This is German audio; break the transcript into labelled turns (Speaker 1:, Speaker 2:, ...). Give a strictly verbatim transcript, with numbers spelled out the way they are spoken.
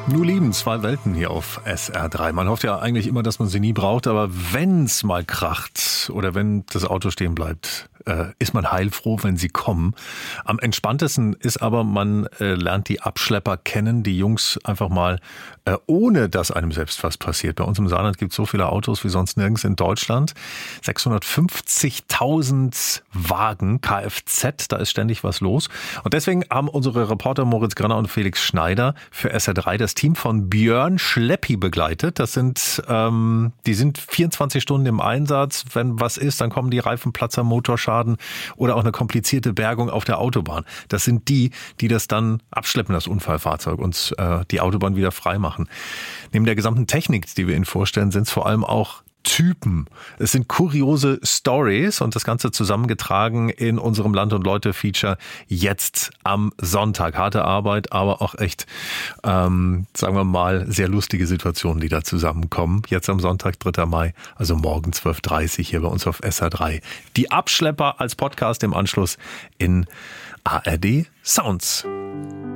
Speaker 1: Nur lieben, zwei Welten hier auf S R drei. Man hofft ja eigentlich immer, dass man sie nie braucht, aber wenn's mal kracht oder wenn das Auto stehen bleibt, äh, ist man heilfroh, wenn sie kommen. Am entspanntesten ist aber, man äh, lernt die Abschlepper kennen, die Jungs einfach mal, äh, ohne dass einem selbst was passiert. Bei uns im Saarland gibt es so viele Autos wie sonst nirgends in Deutschland. sechshundertfünfzigtausend Wagen, Kfz, da ist ständig was los. Und deswegen haben unsere Reporter Moritz Grenner und Felix Schneider für S R drei das Team von Björn Schleppi begleitet. Das sind, ähm, die sind vierundzwanzig Stunden im Einsatz. Wenn was ist, dann kommen die Reifenplatzer, Motorschaden oder auch eine komplizierte Bergung auf der Autobahn. Das sind die, die das dann abschleppen, das Unfallfahrzeug, und äh, die Autobahn wieder frei machen. Neben der gesamten Technik, die wir Ihnen vorstellen, sind es vor allem auch Typen. Es sind kuriose Stories und das Ganze zusammengetragen in unserem Land- und Leute-Feature jetzt am Sonntag. Harte Arbeit, aber auch echt, ähm, sagen wir mal, sehr lustige Situationen, die da zusammenkommen. Jetzt am Sonntag, dritter Mai, also morgen zwölf Uhr dreißig hier bei uns auf S R drei. Die Abschlepper als Podcast im Anschluss in A R D Sounds.